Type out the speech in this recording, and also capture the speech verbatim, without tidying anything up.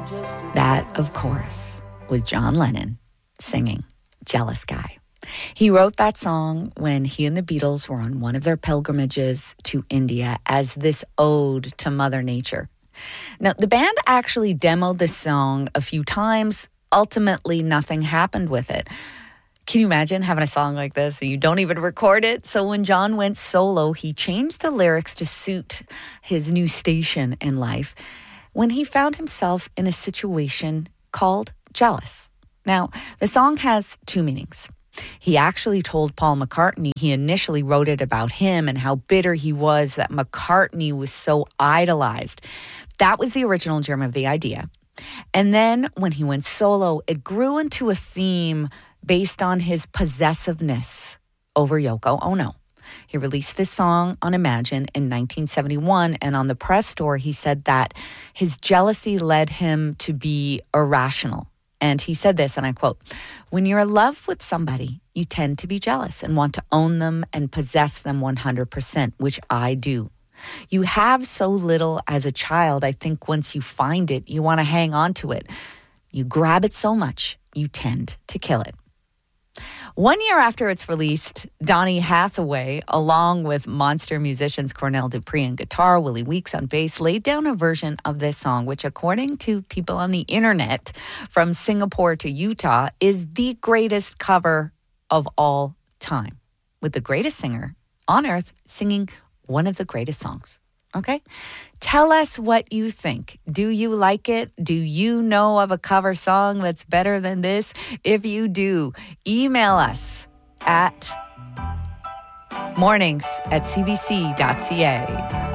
That, of course, was John Lennon singing Jealous Guy. He wrote that song when he and the Beatles were on one of their pilgrimages to India as this ode to Mother Nature. Now, the band actually demoed this song a few times. Ultimately, nothing happened with it. Can you imagine having a song like this and you don't even record it? So when John went solo, he changed the lyrics to suit his new station in life when he found himself in a situation called jealous. Now, the song has two meanings. He actually told Paul McCartney he initially wrote it about him and how bitter he was that McCartney was so idolized. That was the original germ of the idea. And then when he went solo, it grew into a theme based on his possessiveness over Yoko Ono. He released this song on Imagine in nineteen seventy-one, and on the press tour, he said that his jealousy led him to be irrational. And he said this, and I quote, "When you're in love with somebody, you tend to be jealous and want to own them and possess them one hundred percent, which I do. You have so little as a child, I think once you find it, you want to hang on to it. You grab it so much, you tend to kill it." One year after it's released, Donny Hathaway, along with monster musicians Cornell Dupree on guitar, Willie Weeks on bass, laid down a version of this song, which according to people on the internet from Singapore to Utah, is the greatest cover of all time, with the greatest singer on earth singing one of the greatest songs. Okay? Tell us what you think. Do you like it? Do you know of a cover song that's better than this? If you do, email us at mornings at c b c dot c a.